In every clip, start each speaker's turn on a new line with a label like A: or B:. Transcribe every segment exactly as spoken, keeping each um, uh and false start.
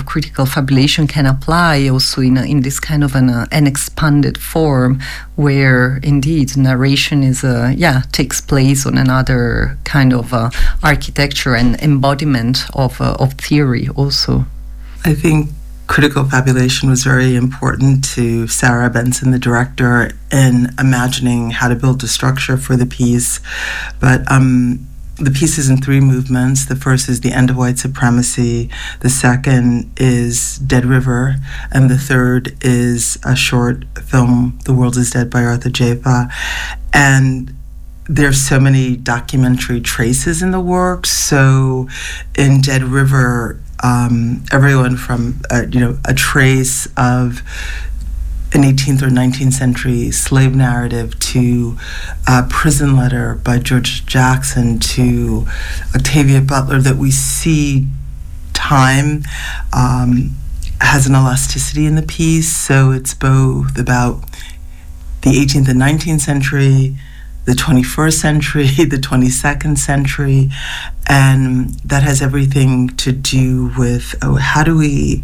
A: critical fabulation can apply also in a, in this kind of an, uh, an expanded form, where indeed narration is a yeah takes place on another kind of uh, architecture and embodiment of uh, of theory also.
B: I think critical fabulation was very important to Sarah Benson, the director, in imagining how to build a structure for the piece. But um, the piece is in three movements. The first is The End of White Supremacy. The second is Dead River. And the third is a short film, The World is Dead by Arthur Jafa. And there's so many documentary traces in the work. So in Dead River, um, everyone from, uh, you know, a trace of an eighteenth or nineteenth century slave narrative to a prison letter by George Jackson to Octavia Butler, that we see time um, has an elasticity in the piece. So it's both about the eighteenth and nineteenth century, the twenty-first century, the twenty-second century, and that has everything to do with, oh, how do we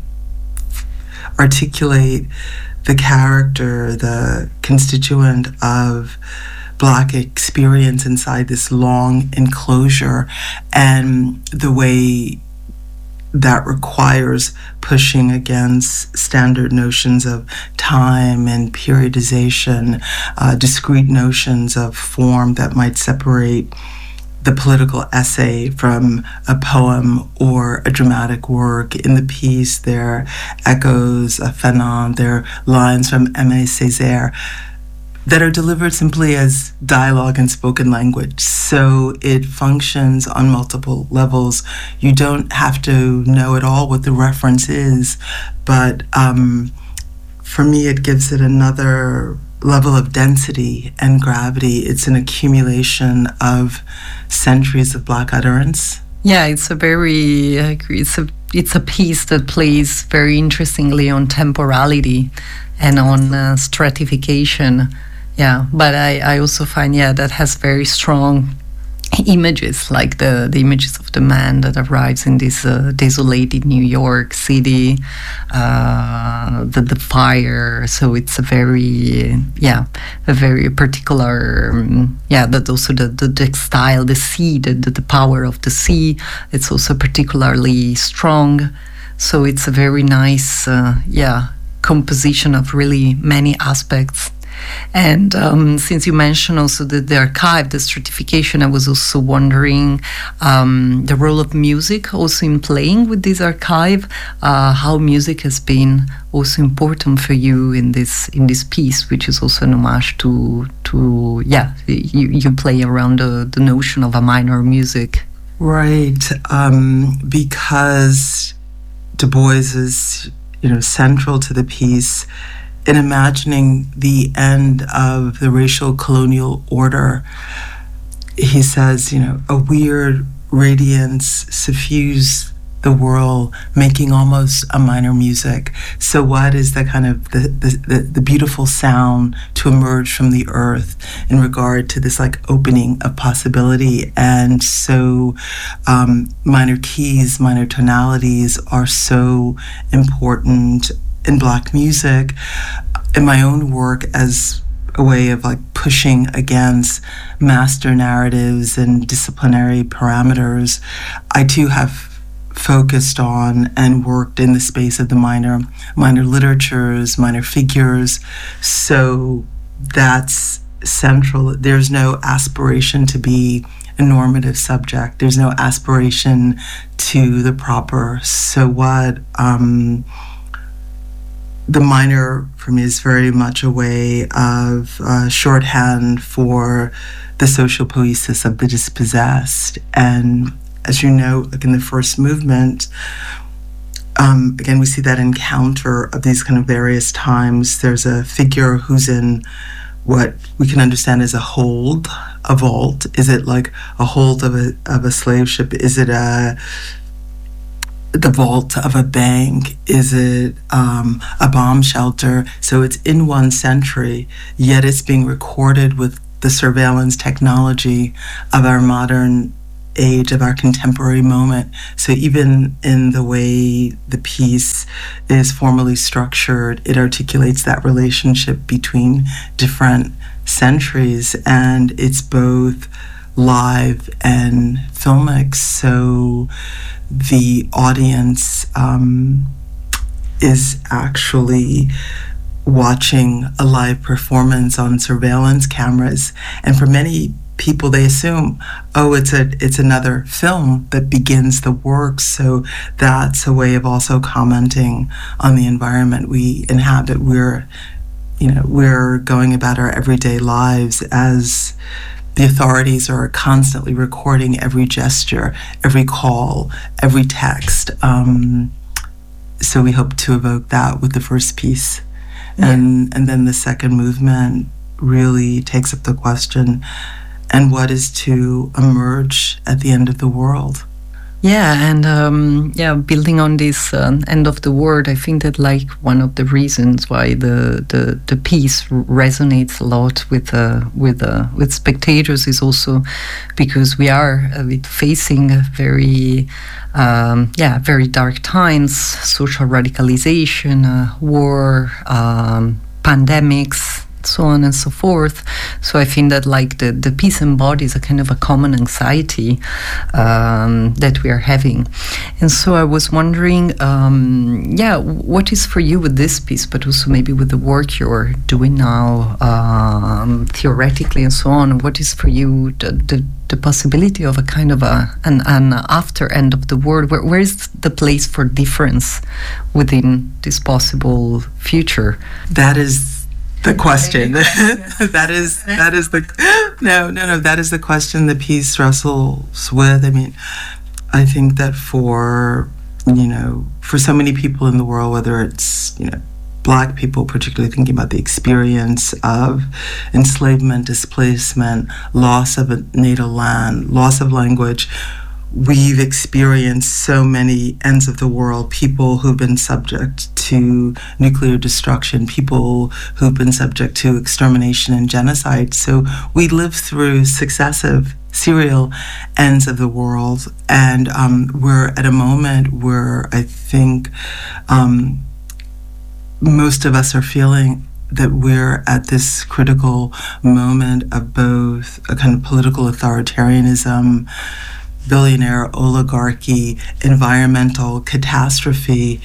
B: articulate the character, the constituent of Black experience inside this long enclosure, and the way that requires pushing against standard notions of time and periodization, uh, discrete notions of form that might separate the political essay from a poem or a dramatic work. In the piece, there are echoes of Fanon, there are lines from Aimé Césaire that are delivered simply as dialogue and spoken language. So it functions on multiple levels. You don't have to know at all what the reference is, but um, for me, it gives it another level of density and gravity. It's an accumulation of centuries of Black utterance.
A: Yeah, it's a very, I agree, it's a, it's a piece that plays very interestingly on temporality and on uh, stratification. Yeah, but I, I also find, yeah, that has very strong images, like the, the images of the man that arrives in this uh, desolated New York City, uh, the, the fire. So it's a very, yeah, a very particular, um, yeah, that also the, the textile, the sea, the, the power of the sea, it's also particularly strong. So it's a very nice, uh, yeah, composition of really many aspects. And um, since you mentioned also the, the archive, the stratification, I was also wondering um, the role of music also in playing with this archive, uh, how music has been also important for you in this in this piece, which is also an homage to, to yeah, you, you play around the, the notion of a minor music.
B: Right, um, because Du Bois is, you know, central to the piece in imagining the end of the racial colonial order. He says, you know, a weird radiance suffused the world, making almost a minor music. So what is the kind of the, the, the, the beautiful sound to emerge from the earth in regard to this like opening of possibility? And so um, minor keys, minor tonalities are so important in Black music. In my own work, as a way of like pushing against master narratives and disciplinary parameters, I too have focused on and worked in the space of the minor minor literatures, minor figures. So that's central. There's no aspiration to be a normative subject. There's no aspiration to the proper. So what um, the minor for me is very much a way of uh, shorthand for the social poesis of the dispossessed. And as you know, like in the first movement, um, again, we see that encounter of these kind of various times. There's a figure who's in what we can understand as a hold, a vault. Is it like a hold of a of a slave ship? Is it a the vault of a bank? Is it um, a bomb shelter? So it's in one century, yet it's being recorded with the surveillance technology of our modern age, of our contemporary moment. So even in the way the piece is formally structured, it articulates that relationship between different centuries, and it's both live and filmic. So the audience um, is actually watching a live performance on surveillance cameras, and for many people they assume, oh, it's a it's another film that begins the work. So that's a way of also commenting on the environment we inhabit. We're you know we're going about our everyday lives as the authorities are constantly recording every gesture, every call, every text. Um, so we hope to evoke that with the first piece. Yeah. And and then the second movement really takes up the question, and what is to emerge at the end of the world?
A: Yeah, and um, yeah, building on this uh, end of the world, I think that like one of the reasons why the the, the piece resonates a lot with uh, with uh, with spectators is also because we are uh, facing a very um, yeah very dark times, social radicalization, uh, war, um, pandemics, so on and so forth. So I think that like the, the piece embodies a kind of a common anxiety um, that we are having. And so I was wondering, um, yeah, what is for you with this piece, but also maybe with the work you're doing now, um, theoretically and so on, what is for you the, the, the possibility of a kind of a an, an after end of the world? Where, where is the place for difference within this possible future?
B: That is the question. that is that is the no no no that is the question the piece wrestles with. I mean, I think that for you know for so many people in the world, whether it's you know Black people, particularly thinking about the experience of enslavement, displacement, loss of a native land, loss of language. We've experienced so many ends of the world, people who've been subject to nuclear destruction, people who've been subject to extermination and genocide. So we live through successive serial ends of the world, and um, we're at a moment where I think um, most of us are feeling that we're at this critical moment of both a kind of political authoritarianism, billionaire oligarchy, environmental catastrophe,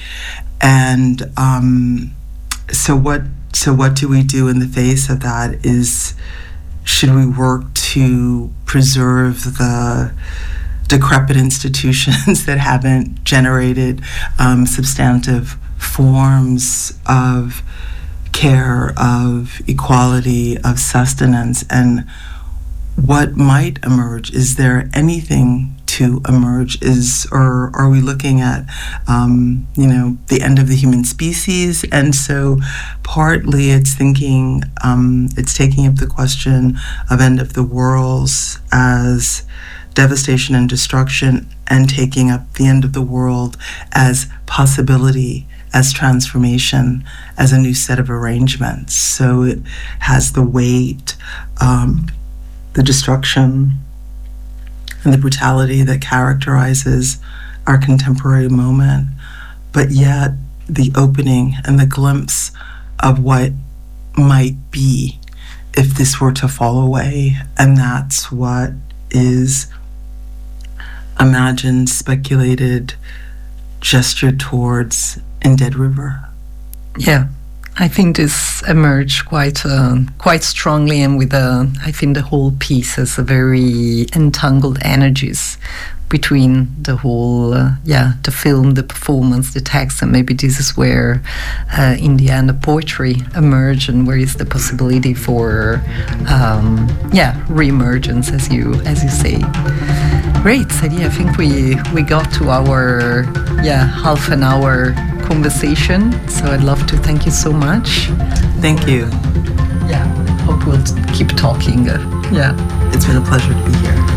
B: and um, so what? So what do we do in the face of that? Is should we work to preserve the decrepit institutions that haven't generated um, substantive forms of care, of equality, of sustenance, and what might emerge? Is there anything to emerge? Is or are we looking at um, you know the end of the human species? And so partly it's thinking um, it's taking up the question of end of the worlds as devastation and destruction, and taking up the end of the world as possibility, as transformation, as a new set of arrangements. So it has the weight, um, the destruction, and the brutality that characterizes our contemporary moment, but yet the opening and the glimpse of what might be if this were to fall away. And that's what is imagined, speculated, gestured towards in Dead River.
A: Yeah. I think this emerged quite uh, quite strongly, and with a, I think the whole piece has a very entangled energies between the whole, uh, yeah, the film, the performance, the text, and maybe this is where, uh, in the end, the poetry emerge, and where is the possibility for, um, yeah, re-emergence, as you as you say. Great, Sadie. I think we we got to our yeah half an hour conversation. So I'd love to thank you so much.
B: Thank you.
A: Yeah, hope we'll keep talking. Uh, yeah,
B: it's been a pleasure to be here.